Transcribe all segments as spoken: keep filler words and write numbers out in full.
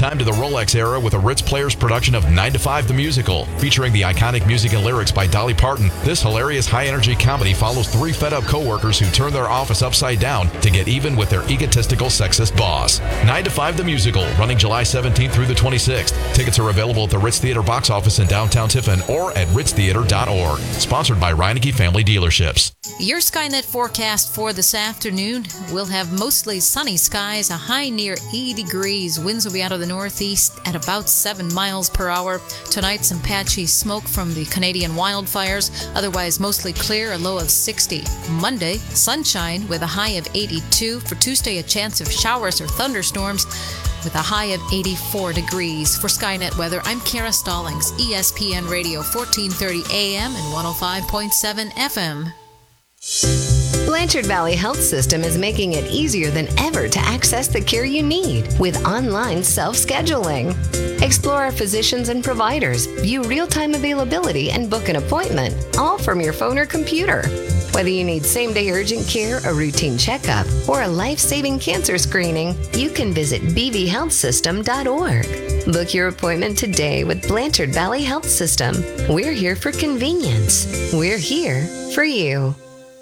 time to the Rolex era with a Ritz Players production of nine to five the Musical. Featuring the iconic music and lyrics by Dolly Parton, this hilarious high-energy comedy follows three fed-up co-workers who turn their office upside down to get even with their egotistical sexist boss. nine to five the Musical, running July seventeenth through the twenty-sixth. Tickets are available at the Ritz Theater box office in downtown Tiffin or at ritz theater dot org. Sponsored by Reineke Family Dealerships. Your Skynet forecast for this afternoon. We'll have mostly sunny skies, a high near eighty degrees. Winds will be out of the northeast at about seven miles per hour. Tonight, some patchy smoke from the Canadian wildfires. Otherwise, mostly clear, a low of sixty. Monday, sunshine with a high of eighty-two. For Tuesday, a chance of showers or thunderstorms with a high of eighty-four degrees. For Skynet Weather, I'm Kara Stallings, E S P N Radio, fourteen thirty A M and one oh five point seven F M. Blanchard Valley Health System is making it easier than ever to access the care you need with online self-scheduling. Explore our physicians and providers, view real-time availability, and book an appointment, all from your phone or computer. Whether you need same-day urgent care, a routine checkup, or a life-saving cancer screening, you can visit b v health system dot org. Book your appointment today with Blanchard Valley Health System. We're here for convenience. We're here for you.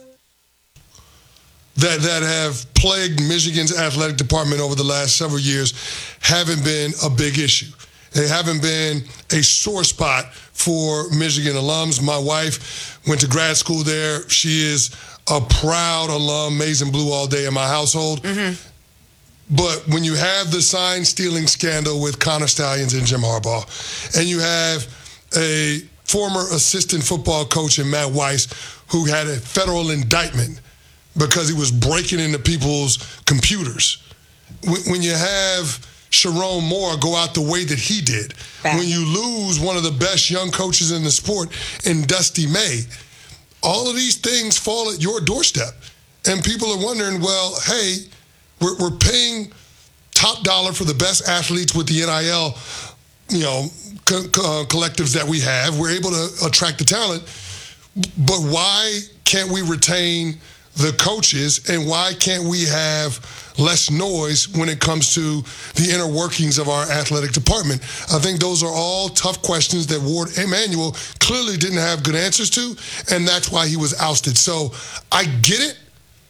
That, that have plagued Michigan's athletic department over the last several years haven't been a big issue. They haven't been a sore spot for Michigan alums. My wife went to grad school there. She is a proud alum, maize and blue all day in my household. Mm-hmm. But when you have the sign stealing scandal with Connor Stalions and Jim Harbaugh, and you have a former assistant football coach in Matt Weiss who had a federal indictment because he was breaking into people's computers. When you have Sharon Moore go out the way that he did, Bad. When you lose one of the best young coaches in the sport in Dusty May, all of these things fall at your doorstep. And people are wondering, well, hey, we're, we're paying top dollar for the best athletes with the N I L, you know, co- co- collectives that we have. We're able to attract the talent, but why can't we retain the coaches, and why can't we have less noise when it comes to the inner workings of our athletic department? I think those are all tough questions that Ward Emanuel clearly didn't have good answers to, and that's why he was ousted. So I get it,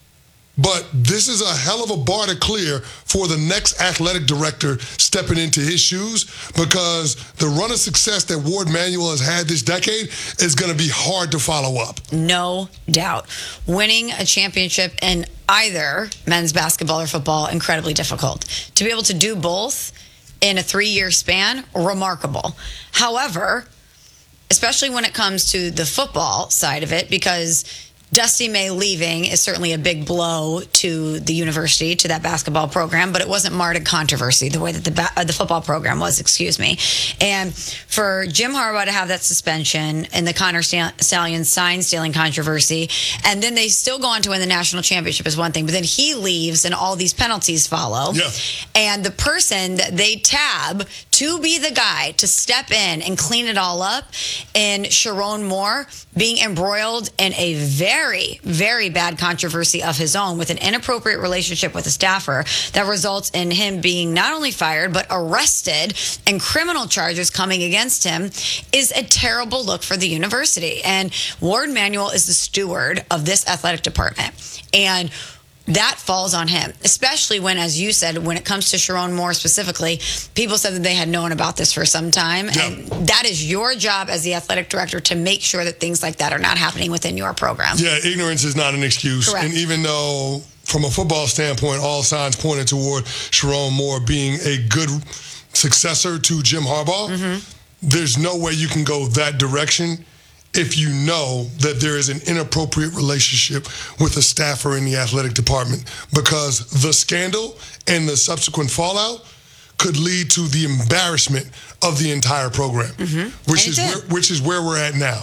but this is a hell of a bar to clear for the next athletic director stepping into his shoes, because the run of success that Ward Emanuel has had this decade is going to be hard to follow up. No doubt. Winning a championship in either men's basketball or football, incredibly difficult. To be able to do both in a three-year span, remarkable. However, especially when it comes to the football side of it, because Dusty May leaving is certainly a big blow to the university, to that basketball program, but it wasn't marred in controversy the way that the ba- uh, the football program was, excuse me. And for Jim Harbaugh to have that suspension and the Connor Stalions sign-stealing controversy, and then they still go on to win the national championship is one thing, but then he leaves and all these penalties follow. Yeah. And the person that they tab to be the guy to step in and clean it all up, in Sharon Moore being embroiled in a very, very bad controversy of his own with an inappropriate relationship with a staffer that results in him being not only fired, but arrested and criminal charges coming against him, is a terrible look for the university. And Ward Emanuel is the steward of this athletic department. And that falls on him, especially when, as you said, when it comes to Sharon Moore specifically, people said that they had known about this for some time. Yeah. And that is your job as the athletic director to make sure that things like that are not happening within your program. Yeah, ignorance is not an excuse. Correct. And even though, from a football standpoint, all signs pointed toward Sharon Moore being a good successor to Jim Harbaugh, mm-hmm. there's no way you can go that direction if you know that there is an inappropriate relationship with a staffer in the athletic department, because the scandal and the subsequent fallout could lead to the embarrassment of the entire program, mm-hmm. which is where, which is where we're at now.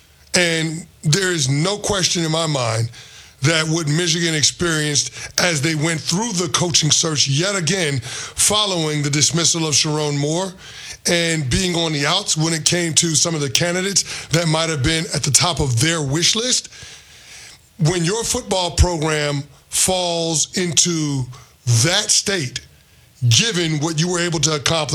And there is no question in my mind that what Michigan experienced as they went through the coaching search yet again following the dismissal of Sharon Moore and being on the outs when it came to some of the candidates that might have been at the top of their wish list. When your football program falls into that state, given what you were able to accomplish